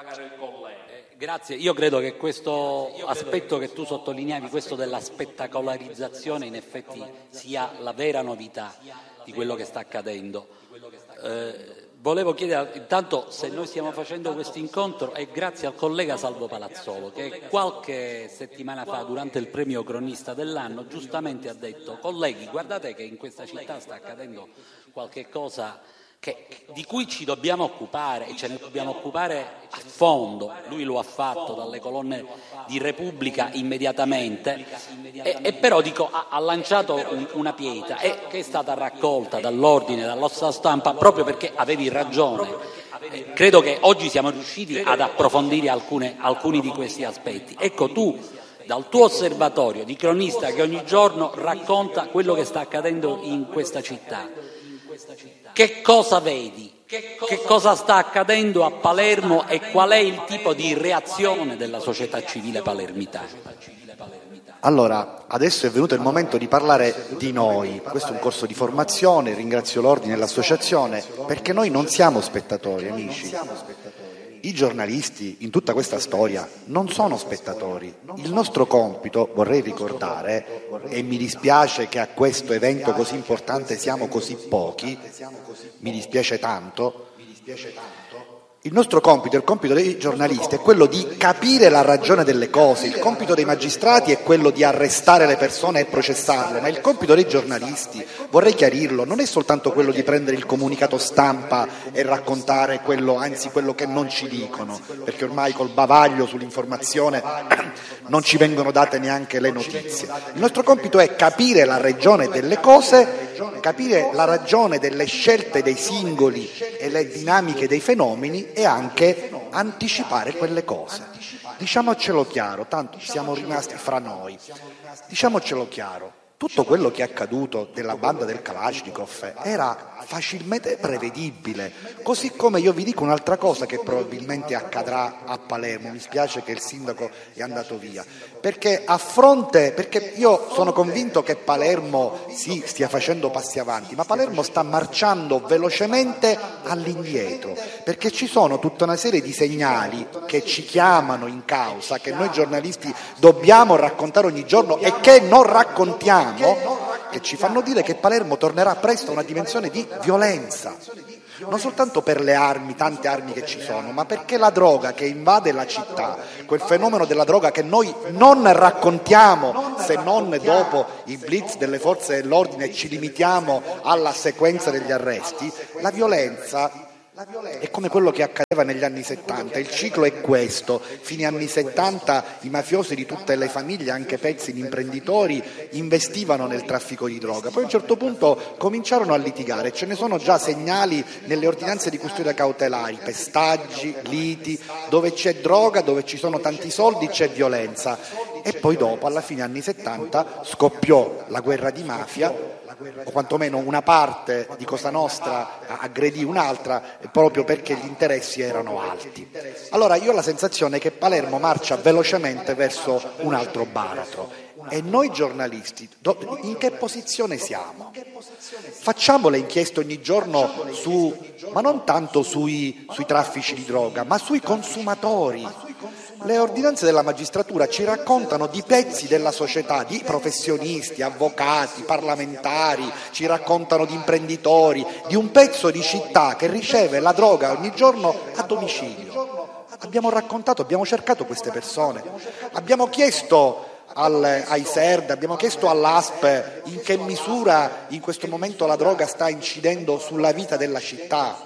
Grazie, io credo che questo aspetto che tu sottolineavi, questo della spettacolarizzazione, in effetti sia la vera novità di quello che sta accadendo. Eh, volevo chiedere intanto se noi stiamo facendo questo incontro è grazie al collega Salvo Palazzolo, che qualche settimana fa, durante il premio cronista dell'anno, giustamente ha detto: colleghi, guardate che in questa città sta accadendo qualche cosa Che, di cui ci dobbiamo occupare, e ce ne dobbiamo occupare a fondo. Lui lo ha fatto dalle colonne di Repubblica immediatamente, e, e però dico, ha, ha lanciato un, una pietra e, che è stata raccolta dall'Ordine, dalla stampa, proprio perché avevi ragione. Eh, credo che oggi siamo riusciti ad approfondire alcune, alcuni di questi aspetti. Ecco, tu dal tuo osservatorio di cronista che ogni giorno racconta quello che sta accadendo in questa città, che cosa vedi? Che cosa sta accadendo a Palermo e qual è il tipo di reazione della società civile palermitana? Allora, adesso è venuto il momento di parlare di noi. Questo è un corso di formazione, ringrazio l'Ordine e l'Associazione, perché noi non siamo spettatori, amici. I giornalisti in tutta questa storia non sono spettatori. Il nostro compito, vorrei ricordare, e mi dispiace che a questo evento così importante siamo così pochi, mi dispiace tanto, il nostro compito, il compito dei giornalisti è quello di capire la ragione delle cose, il compito dei magistrati è quello di arrestare le persone e processarle, ma il compito dei giornalisti, vorrei chiarirlo, non è soltanto quello di prendere il comunicato stampa e raccontare quello, anzi quello che non ci dicono, perché ormai col bavaglio sull'informazione non ci vengono date neanche le notizie. Il nostro compito è capire la ragione delle cose, capire la ragione delle scelte dei singoli e le dinamiche dei fenomeni e anche anticipare quelle cose. Diciamocelo chiaro, tanto siamo rimasti fra noi, diciamocelo chiaro, tutto quello che è accaduto della banda del Kalashnikov era facilmente prevedibile, così come io vi dico un'altra cosa che probabilmente accadrà a Palermo. Mi spiace che il sindaco è andato via, perché a fronte, perché io sono convinto che Palermo sì stia facendo passi avanti, ma Palermo sta marciando velocemente all'indietro, perché ci sono tutta una serie di segnali che ci chiamano in causa, che noi giornalisti dobbiamo raccontare ogni giorno e che non raccontiamo, che ci fanno dire che Palermo tornerà presto a una dimensione di violenza. Non soltanto per le armi, tante armi che ci sono, ma perché la droga che invade la città, quel fenomeno della droga che noi non raccontiamo se non dopo i blitz delle forze dell'ordine ci limitiamo alla sequenza degli arresti, la violenza è come quello che accadeva negli anni settanta, il ciclo è questo, fine anni settanta i mafiosi di tutte le famiglie, anche pezzi di imprenditori, investivano nel traffico di droga, poi a un certo punto cominciarono a litigare, ce ne sono già segnali nelle ordinanze di custodia cautelari, pestaggi, liti, dove c'è droga, dove ci sono tanti soldi c'è violenza e poi dopo alla fine anni settanta scoppiò la guerra di mafia, o quantomeno una parte di Cosa Nostra aggredì un'altra proprio perché gli interessi erano alti. Allora io ho la sensazione che Palermo marcia velocemente verso un altro baratro e noi giornalisti in che posizione siamo? Facciamo le inchieste ogni giorno su, ma non tanto sui, sui traffici di droga, ma sui consumatori. Le ordinanze della magistratura ci raccontano di pezzi della società, di professionisti, avvocati, parlamentari, ci raccontano di imprenditori, di un pezzo di città che riceve la droga ogni giorno a domicilio. Abbiamo raccontato, abbiamo cercato queste persone, abbiamo chiesto al, ai SERD, abbiamo chiesto all'A S P in che misura in questo momento la droga sta incidendo sulla vita della città.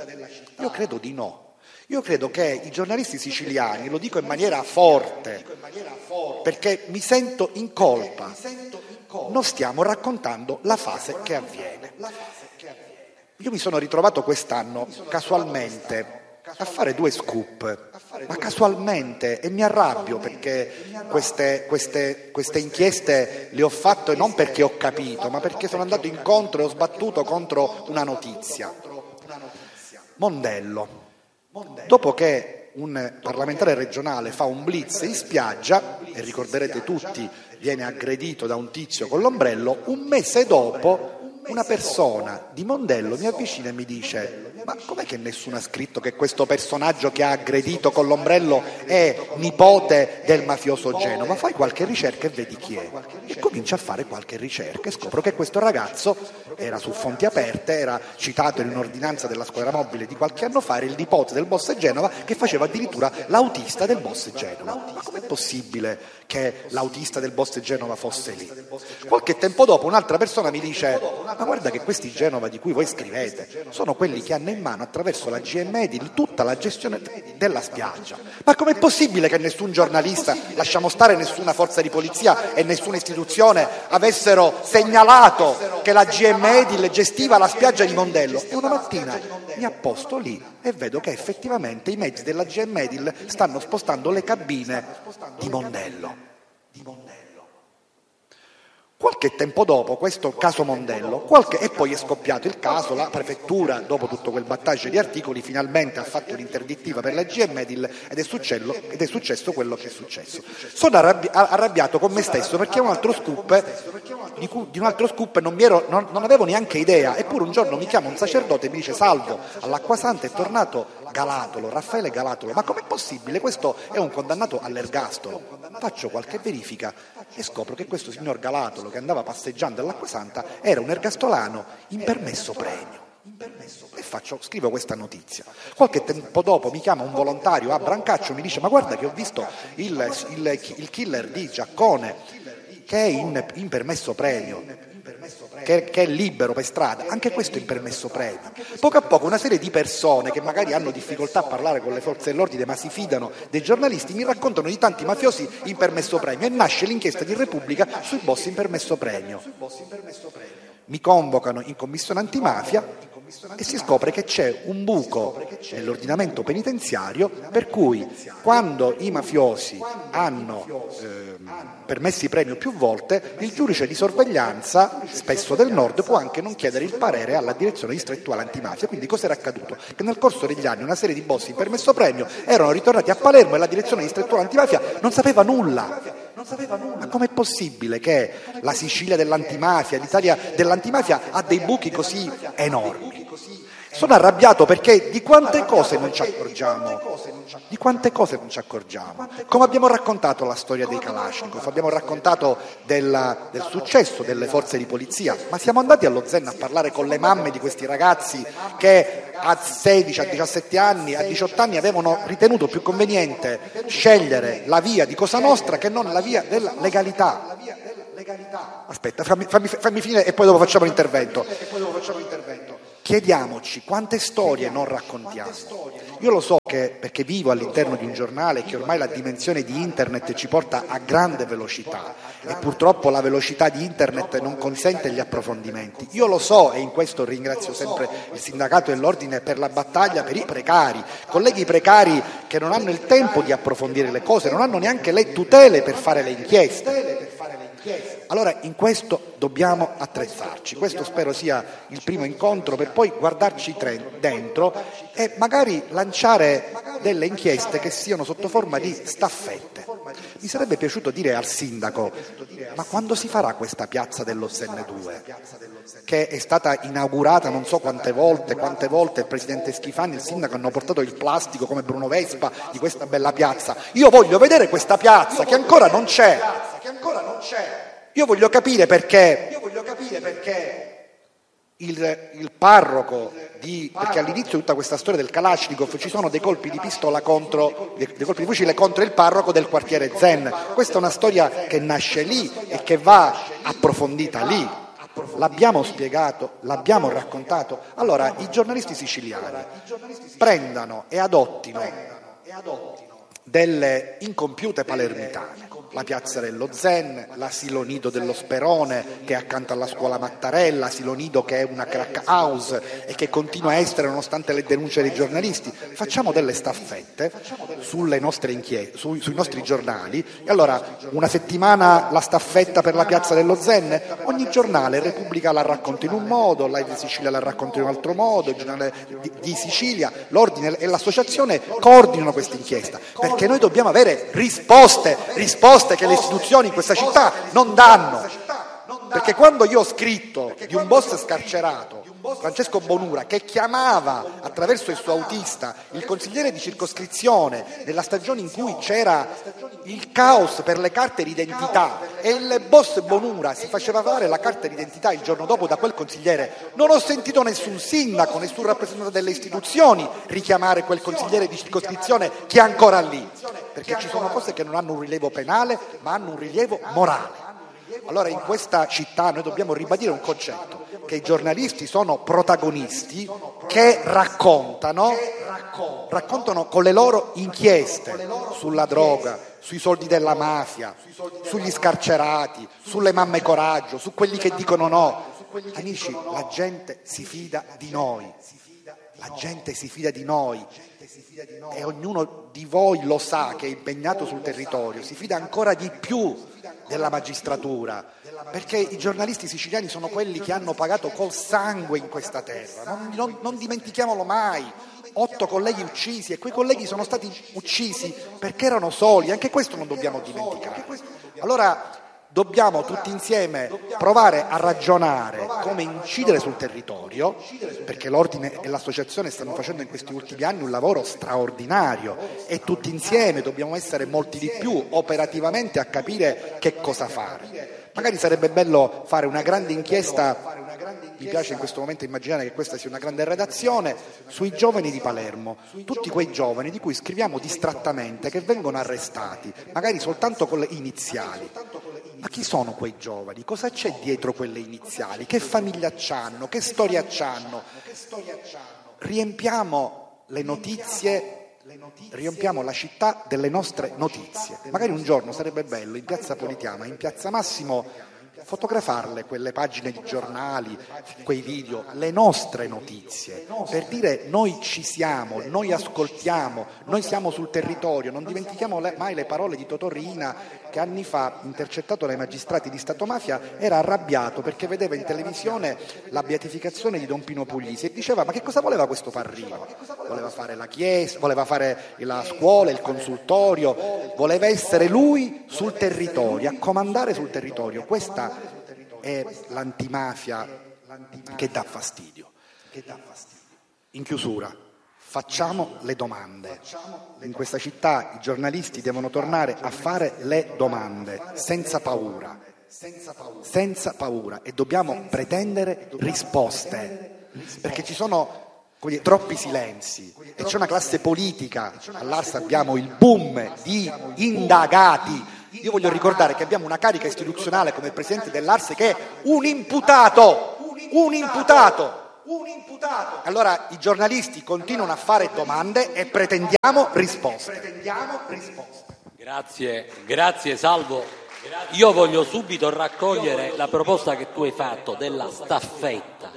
Io credo di no. Io credo che i giornalisti siciliani, lo dico in maniera forte, perché mi sento in colpa, non stiamo raccontando la fase che avviene. Io mi sono ritrovato quest'anno casualmente a fare due scoop, ma casualmente, e mi arrabbio perché queste, queste, queste inchieste le ho fatte non perché ho capito, ma perché sono andato incontro e ho sbattuto contro una notizia. Mondello. Dopo che un parlamentare regionale fa un blitz in spiaggia, e ricorderete tutti, viene aggredito da un tizio con l'ombrello, un mese dopo una persona di Mondello mi avvicina e mi dice: ma com'è che nessuno ha scritto che questo personaggio che ha aggredito con l'ombrello è nipote del mafioso Genova? Fai qualche ricerca e vedi chi è. E comincia a fare qualche ricerca e scopro che questo ragazzo era su fonti aperte, era citato in un'ordinanza della squadra mobile di qualche anno fa, era il nipote del boss Genova che faceva addirittura l'autista del boss Genova. Ma com'è possibile che l'autista del boss Genova fosse lì? Qualche tempo dopo un'altra persona mi dice: ma guarda che questi Genova di cui voi scrivete sono quelli che hanno in mano attraverso la G M Edil tutta la gestione della spiaggia. Ma com'è possibile che nessun giornalista, lasciamo stare nessuna forza di polizia e nessuna istituzione, avessero segnalato che la G M Edil gestiva la spiaggia di Mondello? E una mattina mi apposto lì e vedo che effettivamente i mezzi della G M Edil stanno spostando le cabine di Mondello. Di Mondello. Qualche tempo dopo questo caso Mondello, qualche, e poi è scoppiato il caso, la prefettura dopo tutto quel battaggio di articoli finalmente ha fatto un'interdittiva per la G M Edil ed è, succello, ed è successo quello che è successo. Sono arrabbi- arrabbiato con me stesso perché un altro scoop, di, cui, di un altro scoop non, mi ero, non, non avevo neanche idea, eppure un giorno mi chiama un sacerdote e mi dice: Salvo, all'Acquasanta è tornato Galatolo, Raffaele Galatolo. Ma com'è possibile? Questo è un condannato all'ergastolo. Faccio qualche verifica e scopro che questo signor Galatolo, che andava passeggiando all'Acquasanta, era un ergastolano in permesso premio. E faccio, scrivo questa notizia. Qualche tempo dopo mi chiama un volontario a Brancaccio e mi dice: ma guarda che ho visto il, il, il killer di Giaccone che è in, in permesso premio, che, che è libero per strada, anche questo è in permesso premio. Poco a poco una serie di persone che magari hanno difficoltà a parlare con le forze dell'ordine ma si fidano dei giornalisti mi raccontano di tanti mafiosi in permesso premio e nasce l'inchiesta di Repubblica sui boss in permesso premio. Mi convocano in commissione antimafia e si scopre che c'è un buco nell'ordinamento penitenziario per cui quando i mafiosi hanno eh, permessi premio più volte, il giudice di sorveglianza, spesso del nord, può anche non chiedere il parere alla direzione distrettuale antimafia. Quindi cos'era accaduto? Che nel corso degli anni una serie di boss in permesso premio erano ritornati a Palermo e la direzione distrettuale antimafia non sapeva nulla. Non sapeva nulla. Ma com'è possibile che la Sicilia dell'antimafia, l'Italia dell'antimafia ha dei buchi così enormi? Sono arrabbiato perché di quante cose non ci accorgiamo, di quante cose non ci accorgiamo. Come abbiamo raccontato la storia dei Kalashnikov, abbiamo raccontato del, del successo delle forze di polizia, ma siamo andati allo Zen a parlare con le mamme di questi ragazzi che a sedici, a diciassette anni, a diciotto anni avevano ritenuto più conveniente scegliere la via di Cosa Nostra che non la via della legalità. Aspetta, fammi, fammi, fammi finire e poi dopo facciamo l'intervento. Chiediamoci quante storie non raccontiamo. Io lo so che, perché vivo all'interno di un giornale, che ormai la dimensione di internet ci porta a grande velocità e purtroppo la velocità di internet non consente gli approfondimenti. Io lo so e in questo ringrazio sempre il sindacato e l'ordine per la battaglia per i precari, colleghi precari che non hanno il tempo di approfondire le cose, non hanno neanche le tutele per fare le inchieste. Allora in questo dobbiamo attrezzarci, questo spero sia il primo incontro per poi guardarci dentro e magari lanciare delle inchieste che siano sotto forma di staffette. Mi sarebbe piaciuto dire al sindaco, ma quando si farà questa piazza dello Zen due, che è stata inaugurata non so quante volte, quante volte il presidente Schifani e il sindaco hanno portato il plastico come Bruno Vespa di questa bella piazza. Io voglio vedere questa piazza che ancora non c'è. Io voglio capire perché, io voglio capire perché il, il parroco di, perché all'inizio di tutta questa storia del Kalashnikov ci sono dei colpi di pistola contro, dei, dei colpi di fucile contro il parroco del quartiere Zen. Questa è una storia che nasce lì e che va approfondita lì. L'abbiamo spiegato, l'abbiamo raccontato. Allora i giornalisti siciliani prendano e adottino delle incompiute palermitane. La piazza dello Zen, l'asilo nido dello Sperone che è accanto alla scuola Mattarella, asilo nido che è una crack house e che continua a essere nonostante le denunce dei giornalisti. Facciamo delle staffette sulle nostre inchieste, sui, sui nostri giornali e allora una settimana la staffetta per la piazza dello Zen, ogni giornale, Repubblica la racconta in un modo, Live Sicilia la racconta in un altro modo, il giornale di, di Sicilia, l'ordine e l'associazione coordinano questa inchiesta perché noi dobbiamo avere risposte, risposte che le istituzioni in questa città non danno, perché quando io ho scritto di un boss scarcerato, Francesco Bonura, che chiamava attraverso il suo autista il consigliere di circoscrizione nella stagione in cui c'era il caos per le carte d'identità e il boss Bonura si faceva fare la carta d'identità il giorno dopo da quel consigliere, non ho sentito nessun sindaco, nessun rappresentante delle istituzioni richiamare quel consigliere di circoscrizione che è ancora lì, perché ci sono cose che non hanno un rilievo penale ma hanno un rilievo morale. Allora in questa città noi dobbiamo ribadire un concetto, che i giornalisti sono protagonisti che raccontano, raccontano con le loro inchieste sulla droga, sui soldi della mafia, sugli scarcerati, sulle mamme coraggio, su quelli che dicono no. Amici, la gente si fida di noi, la gente si fida di noi e ognuno di voi lo sa che è impegnato sul territorio, si fida ancora di più della magistratura, perché i giornalisti siciliani sono quelli che hanno pagato col sangue in questa terra, non, non, non dimentichiamolo mai. Otto colleghi uccisi e quei colleghi sono stati uccisi perché erano soli, anche questo non dobbiamo dimenticare. Allora dobbiamo tutti insieme provare a ragionare come incidere sul territorio, perché l'ordine e l'associazione stanno facendo in questi ultimi anni un lavoro straordinario e tutti insieme dobbiamo essere molti di più operativamente a capire che cosa fare. Magari sarebbe bello fare una grande inchiesta, mi piace in questo momento immaginare che questa sia una grande redazione, sui giovani di Palermo, tutti quei giovani di cui scriviamo distrattamente che vengono arrestati, magari soltanto con le iniziali. Ma chi sono quei giovani? Cosa c'è dietro quelle iniziali? Che famiglia c'hanno? Che storia c'hanno? Riempiamo le notizie, riempiamo la città delle nostre notizie. Magari un giorno sarebbe bello in piazza Politeama, in piazza Massimo, fotografarle quelle pagine di giornali, quei video, le nostre notizie, per dire noi ci siamo, noi ascoltiamo, noi siamo sul territorio. Non dimentichiamo mai le parole di Totò Riina, che anni fa, intercettato dai magistrati di Stato Mafia, era arrabbiato perché vedeva in televisione la beatificazione di Don Pino Puglisi e diceva: ma che cosa voleva questo Parrino? Voleva fare la chiesa, voleva fare la scuola, il consultorio, voleva essere lui sul territorio, a comandare sul territorio. Questa è l'antimafia che dà fastidio. in chiusura, facciamo le domande. In questa città i giornalisti devono tornare a fare le domande, senza paura, senza paura, e dobbiamo pretendere risposte, perché ci sono troppi silenzi e c'è una classe politica. All'Ars abbiamo il boom di indagati. Io voglio ricordare che abbiamo una carica istituzionale come il presidente dell'Ars che è un imputato, un imputato. Un imputato. Allora i giornalisti continuano a fare domande e pretendiamo risposte. Pretendiamo risposte. Grazie, grazie Salvo. Io voglio subito raccogliere la proposta che tu hai fatto della staffetta,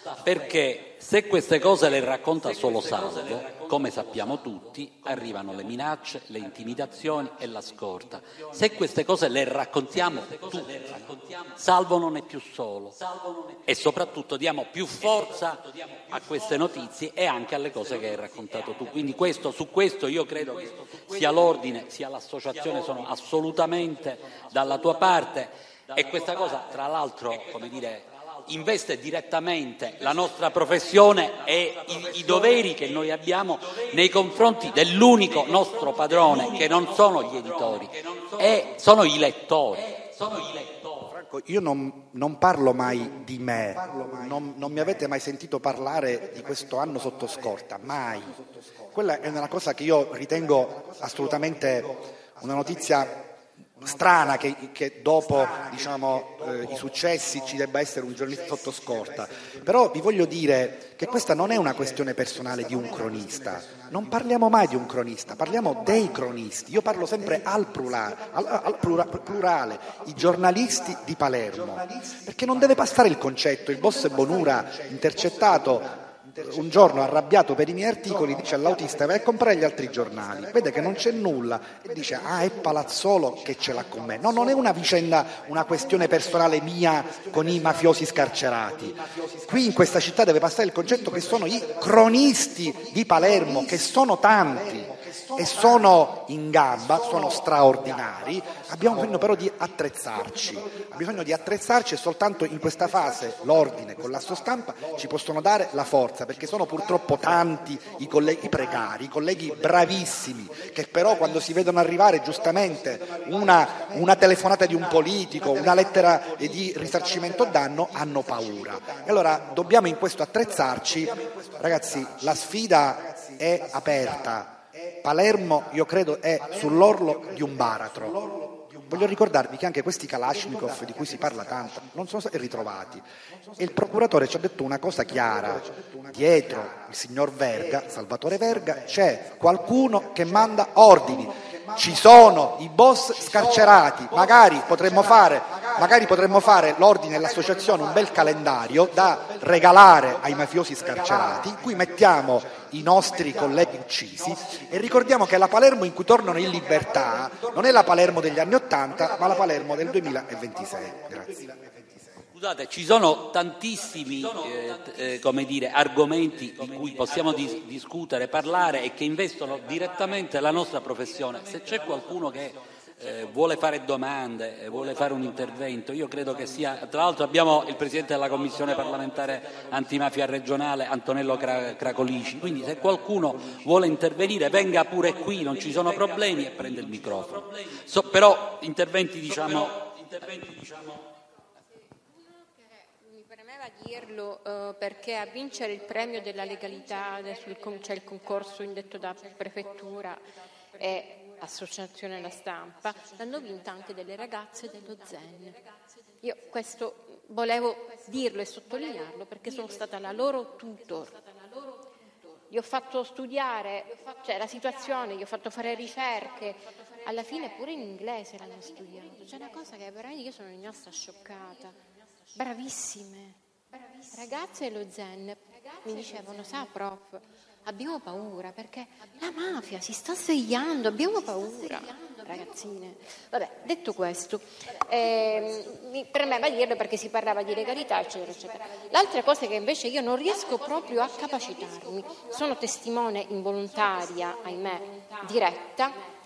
perché se queste cose le racconta solo Salvo, come sappiamo tutti, arrivano le minacce, le intimidazioni e la scorta. Se queste cose le raccontiamo tutti, Salvo non è più solo, e soprattutto diamo più forza a queste notizie e anche alle cose che hai raccontato tu. Quindi questo, su questo io credo che sia l'Ordine sia l'associazione sono assolutamente dalla tua parte, e questa cosa tra l'altro, come dire, investe direttamente la nostra professione e i, i doveri che noi abbiamo nei confronti dell'unico nostro padrone, che non sono gli editori, e sono i lettori. Sono i lettori. Franco, io non, non parlo mai di me, non, non mi avete mai sentito parlare di questo anno sotto scorta, mai. Quella è una cosa che io ritengo assolutamente una notizia strana, che, che dopo diciamo, eh, i successi ci debba essere un giornalista sotto scorta. Però vi voglio dire che questa non è una questione personale di un cronista, non parliamo mai di un cronista, parliamo dei cronisti. Io parlo sempre al plurale, al, al plura, plurale, i giornalisti di Palermo, perché non deve passare il concetto. Il boss Bonura, intercettato un giorno arrabbiato per i miei articoli, dice all'autista: vai a comprare gli altri giornali, vede che non c'è nulla e dice: ah, è Palazzolo che ce l'ha con me. No, non è una vicenda, una questione personale mia con i mafiosi scarcerati. Qui in questa città deve passare il concetto che sono i cronisti di Palermo, che sono tanti e sono in gamba, sono straordinari. Abbiamo bisogno però di attrezzarci, abbiamo bisogno di attrezzarci e soltanto in questa fase l'Ordine con l'Asso Stampa ci possono dare la forza, perché sono purtroppo tanti i colleghi precari, i colleghi bravissimi, che però quando si vedono arrivare giustamente una, una telefonata di un politico, una lettera di risarcimento danno, hanno paura. E allora dobbiamo in questo attrezzarci. Ragazzi, la sfida è aperta. Palermo, io credo, è sull'orlo di un baratro. Voglio ricordarvi che anche questi Kalashnikov di cui si parla tanto non sono stati ritrovati, e il procuratore ci ha detto una cosa chiara: dietro il signor Verga, Salvatore Verga, c'è qualcuno che manda ordini. Ci sono i boss scarcerati, magari potremmo fare, magari potremmo fare l'Ordine e l'associazione un bel calendario da regalare ai mafiosi scarcerati, in cui mettiamo i nostri colleghi uccisi e ricordiamo che la Palermo in cui tornano in libertà non è la Palermo degli anni Ottanta, ma la Palermo del duemilaventisei. Grazie. Scusate, ci sono tantissimi eh, eh, come dire, argomenti di cui possiamo dis- discutere, parlare e che investono direttamente la nostra professione. Se c'è qualcuno che eh, vuole fare domande, eh, vuole fare un intervento, io credo che sia. Tra l'altro abbiamo il Presidente della Commissione parlamentare antimafia regionale, Antonello Cra- Cracolici, quindi se qualcuno vuole intervenire venga pure qui, non ci sono problemi, e prende il microfono. So, però interventi diciamo... Interventi, diciamo dirlo uh, perché a vincere il premio della legalità, sul, c'è il concorso indetto da prefettura e associazione La Stampa, l'hanno vinta anche delle ragazze dello Zen. Io questo volevo dirlo e sottolinearlo perché sono stata la loro tutor. Gli ho fatto studiare, cioè la situazione, gli ho fatto fare ricerche, alla fine pure in inglese l'hanno studiato. C'è una cosa che veramente io sono rimasta scioccata. Bravissime. Ragazze dello Zen mi dicevano: sa prof, abbiamo paura perché la mafia si sta svegliando, abbiamo paura, ragazzine. Vabbè, detto questo, eh, mi premeva dirlo perché si parlava di legalità, eccetera, eccetera. L'altra cosa che invece io non riesco proprio a capacitarmi, sono testimone involontaria, ahimè, diretta,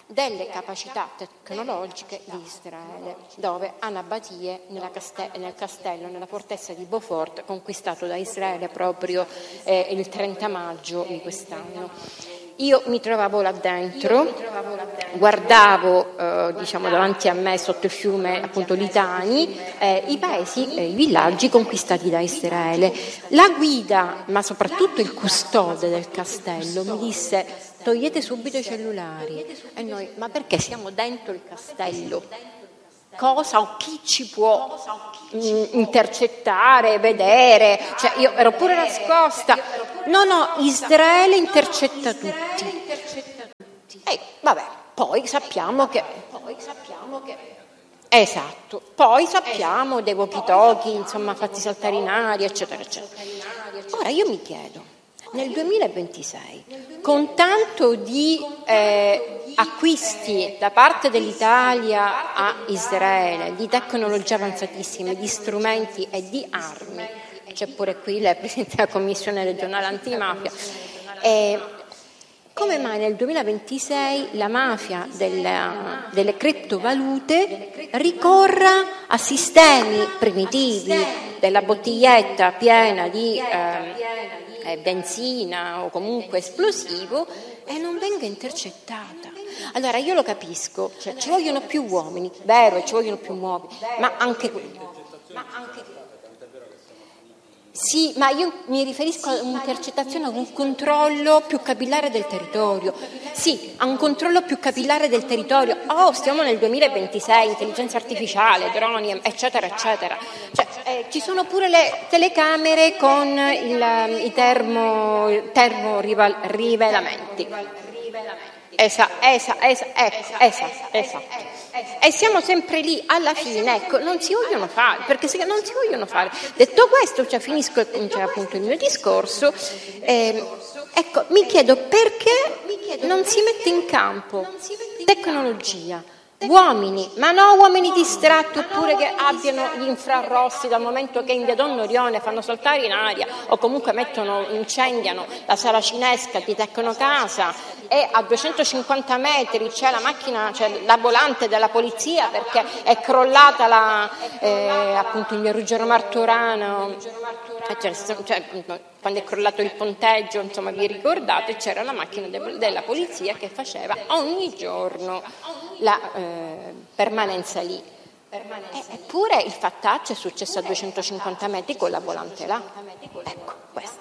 delle capacità tecnologiche di Israele, dove Anabatie nella caste- nel castello, nella fortezza di Beaufort, conquistato da Israele proprio eh, il trenta maggio di quest'anno. Io mi trovavo là dentro, guardavo eh, diciamo davanti a me sotto il fiume appunto Litani eh, i paesi, eh, i villaggi conquistati da Israele. La guida, ma soprattutto il custode del castello, mi disse: togliete subito i cellulari. E noi, ma perché siamo dentro il castello? Cosa o chi ci può mh, intercettare, vedere? Cioè, io ero pure nascosta. No, no, Israele intercetta tutti. E vabbè, poi sappiamo che... Poi sappiamo che esatto, poi sappiamo dei walkie-talkie, insomma, fatti saltare in aria, eccetera, eccetera. Ora io mi chiedo, nel duemilaventisei, con tanto di eh, acquisti da parte dell'Italia a Israele, di tecnologie avanzatissime, di strumenti e di armi, c'è pure qui la Presidente della Commissione regionale antimafia, eh, come mai nel duemilaventisei la mafia della, delle criptovalute ricorra a sistemi primitivi della bottiglietta piena di eh, eh, benzina o comunque esplosivo e non venga intercettata? Allora io lo capisco, cioè, ci vogliono più uomini, vero, ci vogliono più uomini, ma anche ma anche Sì, ma io mi riferisco a un'intercettazione, a un controllo più capillare del territorio. Sì, a un controllo più capillare del territorio. Oh, stiamo nel duemilaventisei, intelligenza artificiale, droni, eccetera, eccetera. Cioè, eh, ci sono pure le telecamere con il, i termo, termo rival, rivelamenti. Esa, esa, esa, ecco, esa, esatto. E siamo sempre lì, alla fine, ecco, non si vogliono fare, perché se non si vogliono fare. Detto questo, cioè, finisco cioè, appunto il mio discorso, eh, ecco, mi chiedo perché non si mette in campo tecnologia, uomini, ma non uomini distratti oppure che abbiano gli infrarossi dal momento che in via Don Orione fanno saltare in aria o comunque mettono, incendiano la sala cinesca di Tecnocasa e a duecentocinquanta metri c'è la macchina, c'è la volante della polizia perché è crollata la, eh, appunto in via Ruggero Martorano, cioè, cioè, quando è crollato il ponteggio, insomma vi ricordate, c'era la macchina de- della polizia che faceva ogni giorno la eh, permanenza lì. E, eppure il fattaccio è successo a duecentocinquanta metri con la volante là. Ecco, questo.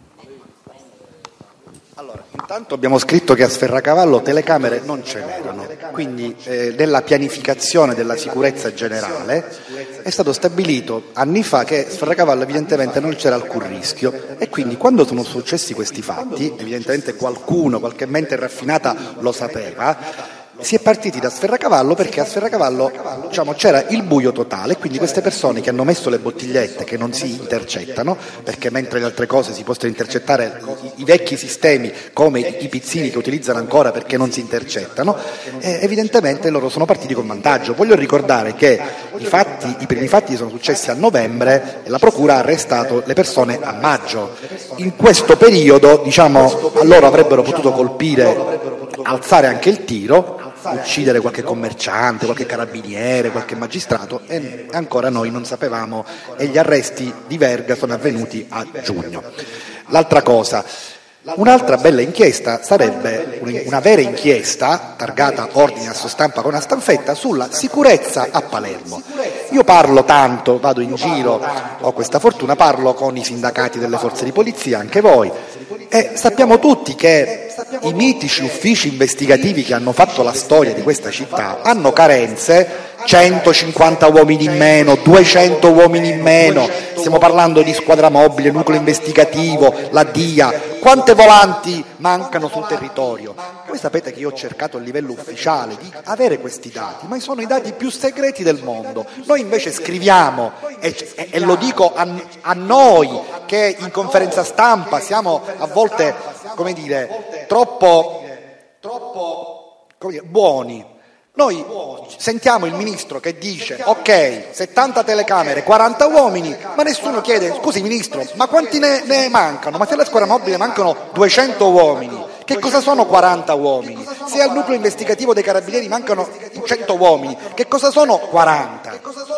Allora, intanto abbiamo scritto che a Sferracavallo telecamere non ce n'erano, quindi eh, nella pianificazione della sicurezza generale è stato stabilito anni fa che a Sferracavallo evidentemente non c'era alcun rischio e quindi quando sono successi questi fatti, evidentemente qualcuno, qualche mente raffinata lo sapeva, si è partiti da Sferracavallo perché a Sferracavallo diciamo, c'era il buio totale, quindi queste persone che hanno messo le bottigliette che non si intercettano, perché mentre le altre cose si possono intercettare i, i vecchi sistemi come i, i pizzini che utilizzano ancora perché non si intercettano, eh, evidentemente loro sono partiti con vantaggio. Voglio ricordare che i, fatti, i primi fatti sono successi a novembre e la procura ha arrestato le persone a maggio. In questo periodo diciamo, loro avrebbero potuto colpire, alzare anche il tiro, uccidere qualche commerciante, qualche carabiniere, qualche magistrato e ancora noi non sapevamo e gli arresti di Verga sono avvenuti a giugno. L'altra cosa, un'altra bella inchiesta sarebbe una vera inchiesta targata ordine a sostampa con una stanfetta sulla sicurezza a Palermo. Io parlo tanto, vado in giro, ho questa fortuna, parlo con i sindacati delle forze di polizia, anche voi, e sappiamo tutti che i mitici uffici investigativi che hanno fatto la storia di questa città hanno carenze, centocinquanta uomini in meno, duecento uomini in meno, stiamo parlando di squadra mobile, nucleo investigativo, la D I A, quante volanti mancano sul territorio? Voi sapete che io ho cercato a livello ufficiale di avere questi dati, ma sono i dati più segreti del mondo. Noi invece scriviamo, e, e, e lo dico a, a noi che in conferenza stampa siamo a volte, come dire, troppo, troppo come dire, buoni. Noi sentiamo il ministro che dice ok, settanta telecamere, quaranta uomini, ma nessuno chiede scusi ministro, ma quanti ne, ne mancano? Ma se alla squadra mobile mancano duecento uomini, Che cosa sono quaranta uomini? Se al nucleo investigativo dei Carabinieri mancano cento uomini, che cosa sono quaranta?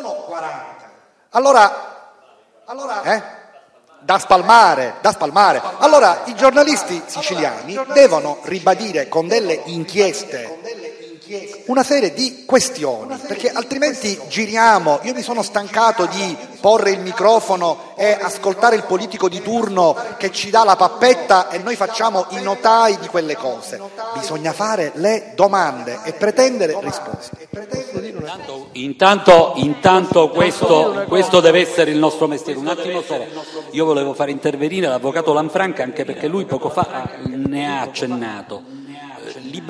Allora, eh? Da spalmare, da spalmare. Allora i giornalisti siciliani devono ribadire con delle inchieste una serie di questioni, perché altrimenti giriamo. Io mi sono stancato di porre il microfono e ascoltare il politico di turno che ci dà la pappetta e noi facciamo i notai di quelle cose. Bisogna fare le domande e pretendere risposte. Intanto, intanto, intanto questo, questo deve essere il nostro mestiere. Un attimo solo, io volevo fare intervenire l'avvocato Lanfranca anche perché lui poco fa ne ha accennato.